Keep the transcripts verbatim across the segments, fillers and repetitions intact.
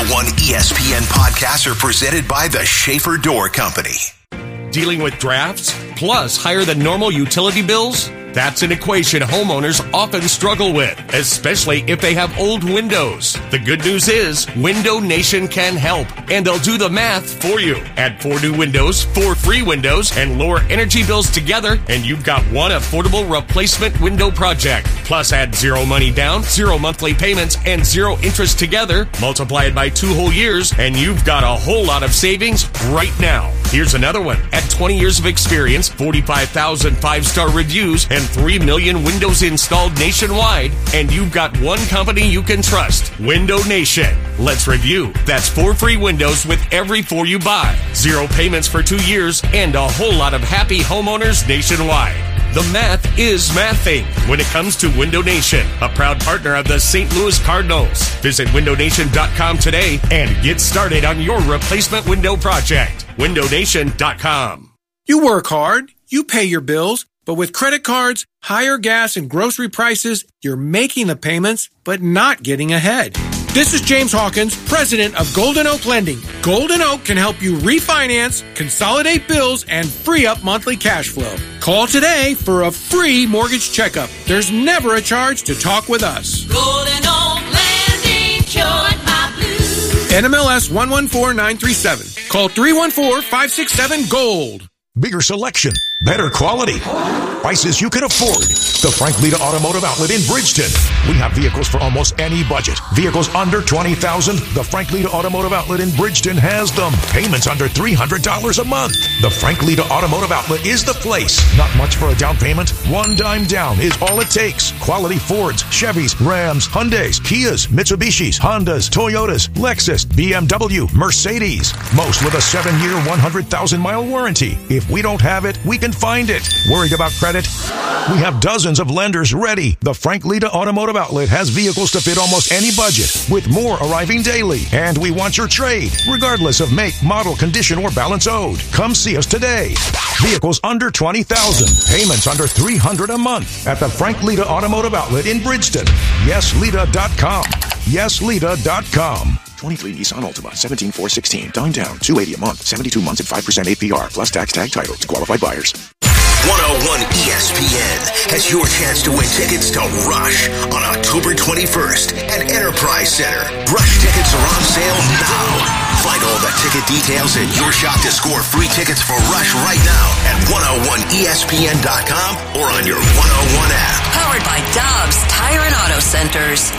oh one E S P N podcasts are presented by the Schaefer Door Company. Dealing with drafts plus higher than normal utility bills? That's an equation homeowners often struggle with, especially if they have old windows. The good news is Window Nation can help, and they'll do the math for you. Add four new windows, four free windows, and lower energy bills together, and you've got one affordable replacement window project. Plus add zero money down, zero monthly payments, and zero interest together. Multiply it by two whole years, and you've got a whole lot of savings right now. Here's another one. At twenty years of experience, forty-five thousand five-star reviews, and three million windows installed nationwide, and you've got one company you can trust, Window Nation. Let's review. That's four free windows with every four you buy, zero payments for two years, and a whole lot of happy homeowners nationwide. The math is mathing when it comes to Window Nation, a proud partner of the Saint Louis Cardinals. Visit window nation dot com today and get started on your replacement window project. window nation dot com. You work hard, you pay your bills, but with credit cards, higher gas and grocery prices, you're making the payments, but not getting ahead. This is James Hawkins, president of Golden Oak Lending. Golden Oak can help you refinance, consolidate bills, and free up monthly cash flow. Call today for a free mortgage checkup. There's never a charge to talk with us. Golden Oak Lending cured my blues. N M L S one one four nine three seven. Call three one four, five six seven, GOLD. Bigger selection, better quality, prices you can afford. The Frank Lita Automotive Outlet in Bridgeton. We have vehicles for almost any budget. Vehicles under twenty thousand dollars. The Frank Lita Automotive Outlet in Bridgeton has them. Payments under three hundred dollars a month. The Frank Lita Automotive Outlet is the place. Not much for a down payment. One dime down is all it takes. Quality Fords, Chevys, Rams, Hyundais, Kias, Mitsubishis, Hondas, Toyotas, Lexus, B M W, Mercedes. Most with a seven-year, one hundred thousand mile warranty. If we don't have it, we can find it. Worried about credit? We have dozens of lenders ready. The Frank Lita Automotive Outlet has vehicles to fit almost any budget, with more arriving daily. And we want your trade, regardless of make, model, condition, or balance owed. Come see us today. Vehicles under twenty thousand dollars. Payments under three hundred dollars a month at the Frank Lita Automotive Outlet in Bridgeton. yes lita dot com. yes lita dot com. twenty-three Nissan Altima, seventeen four sixteen. Down down, two hundred eighty dollars a month, seventy-two months at five percent A P R, plus tax tag title to qualified buyers. one oh one E S P N has your chance to win tickets to Rush on October twenty-first at Enterprise Center. Rush tickets are on sale now. Find all the ticket details and your shot to score free tickets for Rush right now at one oh one E S P N dot com or on your one oh one app. Powered by Dobbs Tire and Auto Centers.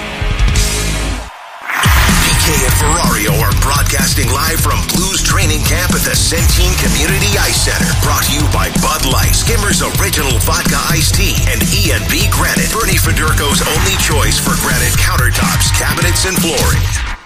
P K and Ferrario are broadcasting live from Blues Training Camp at the Centene Community Ice Center. Brought to you by Bud Light, Skimmers Original Vodka Iced Tea, and E and B Granite. Bernie Federko's only choice for granite countertops, cabinets, and flooring.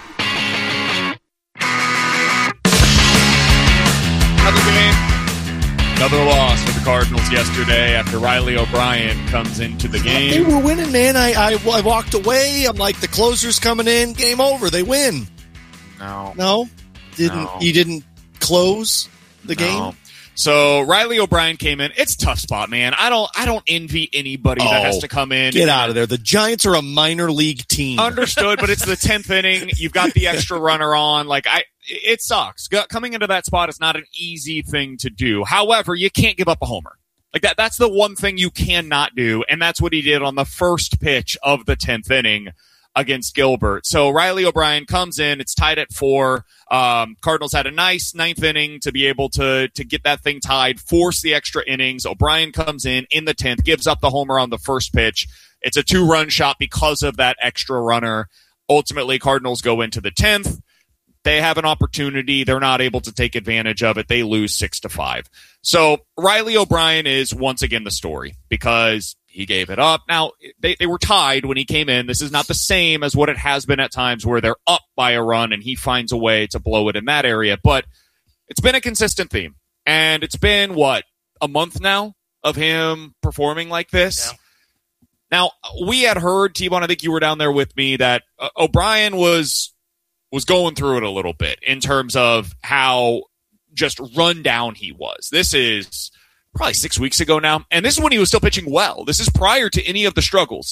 Another game. Another loss for the Cardinals yesterday after Riley O'Brien comes into the game. They were winning, man. I, I, I walked away. I'm like, the closer's coming in. Game over. They win. No. No? Didn't No. You didn't close the No. game? So Riley O'Brien came in. It's a tough spot, man. I don't I don't envy anybody that Oh, has to come in. Get out of there. The Giants are a minor league team. Understood, but it's the tenth inning. You've got the extra runner on. Like I, it sucks. Go- Coming into that spot is not an easy thing to do. However, you can't give up a homer. Like that. That's the one thing you cannot do, and that's what he did on the first pitch of the tenth inning against Gilbert. So Riley O'Brien comes in. It's tied at four. Um, Cardinals had a nice ninth inning to be able to to get that thing tied, force the extra innings. O'Brien comes in in the tenth, gives up the homer on the first pitch. It's a two-run shot because of that extra runner. Ultimately, Cardinals go into the tenth. They have an opportunity. They're not able to take advantage of it. They lose six to five. So Riley O'Brien is once again the story because he gave it up. Now, they, they were tied when he came in. This is not the same as what it has been at times where they're up by a run and he finds a way to blow it in that area. But it's been a consistent theme. And it's been, what, a month now of him performing like this? Yeah. Now, we had heard, T-Bone, I think you were down there with me, that uh, O'Brien was was going through it a little bit in terms of how just run down he was. This is probably six weeks ago now, and this is when he was still pitching well. This is prior to any of the struggles.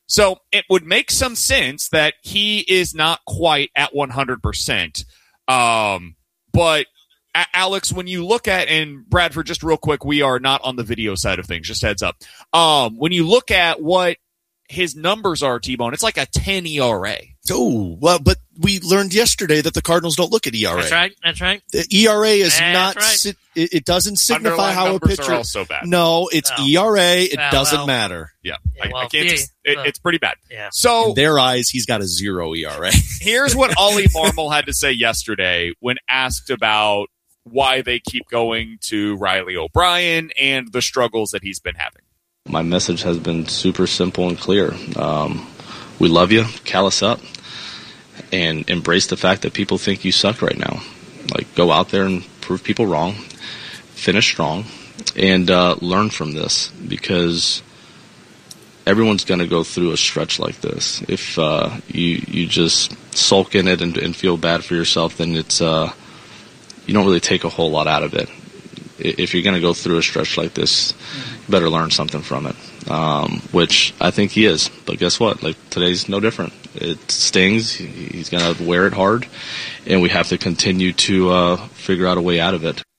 So it would make some sense that he is not quite at one hundred percent. Um, but Alex, when you look at, and Bradford, just real quick, we are not on the video side of things, just heads up. Um, when you look at what his numbers are, T-Bone, it's like a ten E R A. Oh, well, but we learned yesterday that the Cardinals don't look at E R A. That's right. That's right. The E R A is That's not, right. si- it, it doesn't signify Underlying how a numbers pitcher. are also bad. No, it's Well, E R A. It well, doesn't well. matter. Yeah, Yeah, I, I well, can't. the- Just, it, the- it's pretty bad. Yeah. So In their eyes, he's got a zero E R A. here's what Ollie Marmol had to say yesterday when asked about why they keep going to Riley O'Brien and the struggles that he's been having. My message has been super simple and clear. Um, we love you, callous up, and embrace the fact that people think you suck right now. Like, go out there and prove people wrong, finish strong, and uh, learn from this, because everyone's going to go through a stretch like this. If uh, you you just sulk in it and, and feel bad for yourself, then it's uh, you don't really take a whole lot out of it. If you're going to go through a stretch like this, you better learn something from it, um, which I think he is. But guess what? Like, today's no different. It stings. He's going to wear it hard, and we have to continue to uh, figure out a way out of it.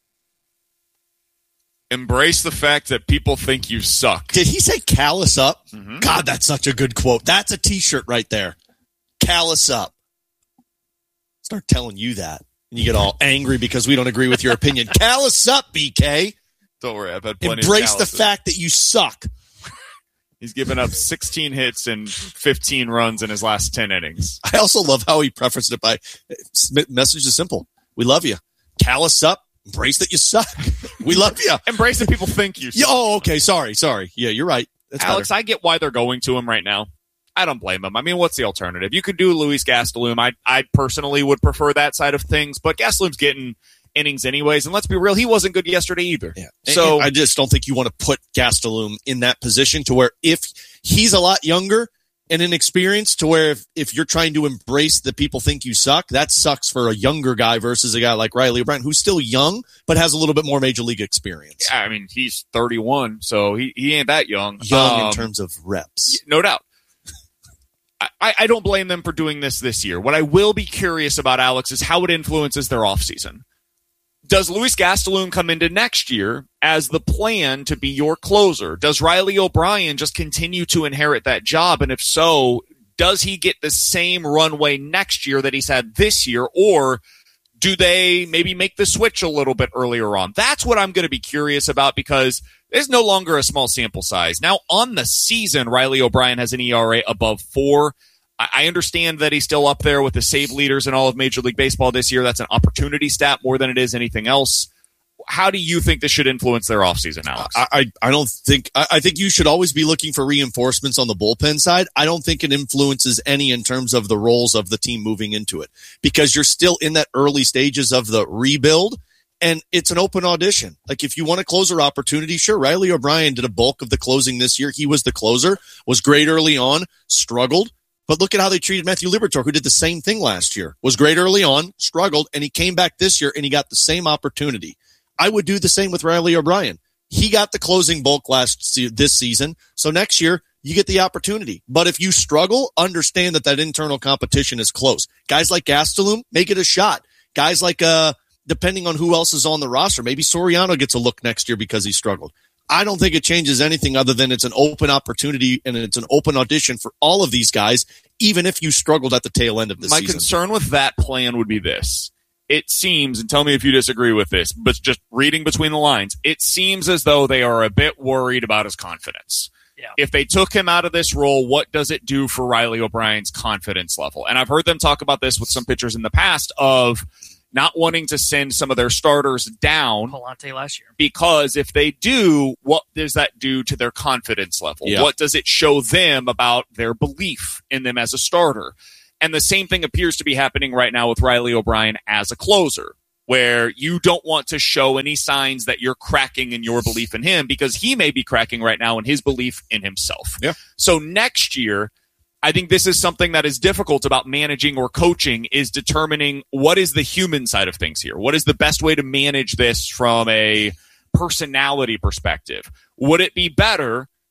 Embrace the fact that people think you suck. Did he say callous up? Mm-hmm. God, that's such a good quote. That's a T-shirt right there. Callous up. Start telling you that. And you get all angry because we don't agree with your opinion. Callous up, B K. Don't worry, I've had plenty Embrace of the calluses. fact that you suck. He's given up sixteen hits and fifteen runs in his last ten innings. I also love how he prefaced it by, message is simple. We love you. Callous up. Embrace that you suck. We love you. Embrace that people think you suck. Yeah, oh, okay. Sorry. Sorry. Yeah, you're right. That's Alex, better. I get why they're going to him right now. I don't blame him. I mean, what's the alternative? You could do Luis Gastelum. I I personally would prefer that side of things, but Gastelum's getting innings anyways. And let's be real, he wasn't good yesterday either. Yeah. So And I just don't think you want to put Gastelum in that position to where if he's a lot younger and inexperienced, to where if, if you're trying to embrace the people think you suck, that sucks for a younger guy versus a guy like Riley O'Brien, who's still young, but has a little bit more major league experience. yeah, I mean, he's thirty-one, so he, he ain't that young. Young Um, in terms of reps. No doubt. I, I don't blame them for doing this this year. What I will be curious about, Alex, is how it influences their offseason. Does Luis Gastelum come into next year as the plan to be your closer? Does Riley O'Brien just continue to inherit that job? And if so, does he get the same runway next year that he's had this year? Or do they maybe make the switch a little bit earlier on? That's what I'm going to be curious about, because there's no longer a small sample size. Now, on the season, Riley O'Brien has an E R A above four. I understand that he's still up there with the save leaders in all of Major League Baseball this year. That's an opportunity stat more than it is anything else. How do you think this should influence their offseason, Alex? I, I, I don't think I, I think you should always be looking for reinforcements on the bullpen side. I don't think it influences any in terms of the roles of the team moving into it, because you're still in that early stages of the rebuild, and it's an open audition. Like, if you want a closer opportunity, sure, Riley O'Brien did a bulk of the closing this year. He was the closer, was great early on, struggled. But look at how they treated Matthew Liberatore, who did the same thing last year, was great early on, struggled, and he came back this year and he got the same opportunity. I would do the same with Riley O'Brien. He got the closing bulk last se- this season, so next year you get the opportunity. But if you struggle, understand that that internal competition is close. Guys like Gastelum, make it a shot. Guys like, uh, depending on who else is on the roster, maybe Soriano gets a look next year because he struggled. I don't think it changes anything other than it's an open opportunity and it's an open audition for all of these guys, even if you struggled at the tail end of the My season. concern with that plan would be this. It seems, and tell me if you disagree with this, but just reading between the lines, it seems as though they are a bit worried about his confidence. Yeah. If they took him out of this role, what does it do for Riley O'Brien's confidence level? And I've heard them talk about this with some pitchers in the past of not wanting to send some of their starters down. Palante last year. Because if they do, what does that do to their confidence level? Yeah. What does it show them about their belief in them as a starter? And the same thing appears to be happening right now with Riley O'Brien as a closer, where you don't want to show any signs that you're cracking in your belief in him, because he may be cracking right now in his belief in himself. Yeah. So next year, I think this is something that is difficult about managing or coaching, is determining what is the human side of things here. What is the best way to manage this from a personality perspective? Would it be better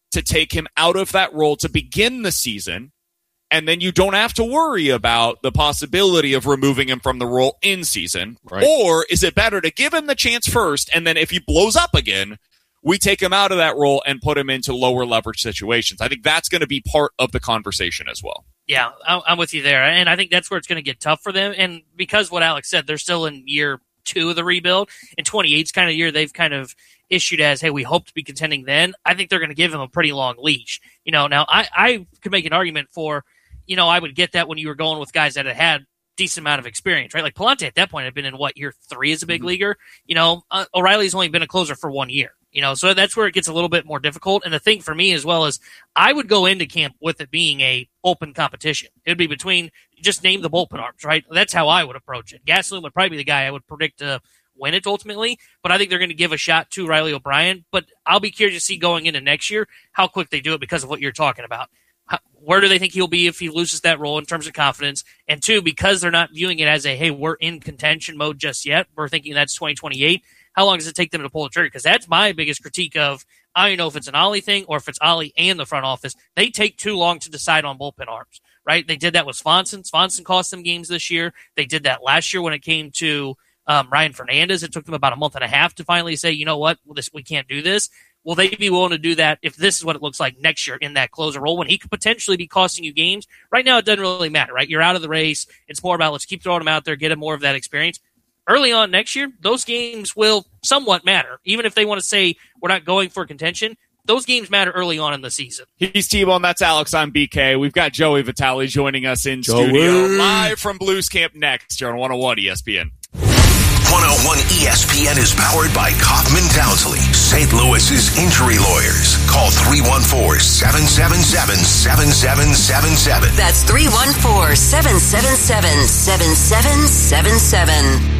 to take him out of that role to begin the season, and then you don't have to worry about the possibility of removing him from the role in season? Right. Or is it better to give him the chance first, and then if he blows up again, we take him out of that role and put him into lower leverage situations? I think that's going to be part of the conversation as well. Yeah, I'm with you there. And I think that's where it's going to get tough for them. And because what Alex said, they're still in year two of the rebuild. And twenty-eight's kind of year they've kind of issued as, hey, we hope to be contending then. I think they're going to give him a pretty long leash. You know, now I, I could make an argument for, you know, I would get that when you were going with guys that had had decent amount of experience, right? Like Palante at that point had been in what, year three as a big mm-hmm. leaguer. You know, uh, O'Reilly's only been a closer for one year. You know, so that's where it gets a little bit more difficult. And the thing for me as well is I would go into camp with it being a open competition. It would be between just name the bullpen arms, right? That's how I would approach it. Gastelum would probably be the guy I would predict to win it ultimately, but I think they're going to give a shot to Riley O'Brien. But I'll be curious to see going into next year how quick they do it because of what you're talking about. How, where do they think he'll be if he loses that role in terms of confidence? And two, because they're not viewing it as a, hey, we're in contention mode just yet. We're thinking that's twenty twenty-eight. How long does it take them to pull the trigger? Because that's my biggest critique of, I don't know if it's an Ollie thing or if it's Ollie and the front office. They take too long to decide on bullpen arms, right? They did that with Swanson. Swanson cost them games this year. They did that last year when it came to um, Ryan Fernandez. It took them about a month and a half to finally say, you know what, well, this, we can't do this. Will they be willing to do that if this is what it looks like next year in that closer role when he could potentially be costing you games? Right now, it doesn't really matter, right? You're out of the race. It's more about let's keep throwing him out there, get him more of that experience. Early on next year, those games will somewhat matter. Even if they want to say we're not going for contention, those games matter early on in the season. He's T-Bone. That's Alex. I'm B K. We've got Joey Vitale joining us in Joey. studio live from Blues Camp next here on one oh one E S P N. one oh one E S P N is powered by Kaufman Townsley, Saint Louis's injury lawyers. Call three one four, seven seven seven, seven seven seven seven. That's three one four, seven seven seven, seven seven seven seven.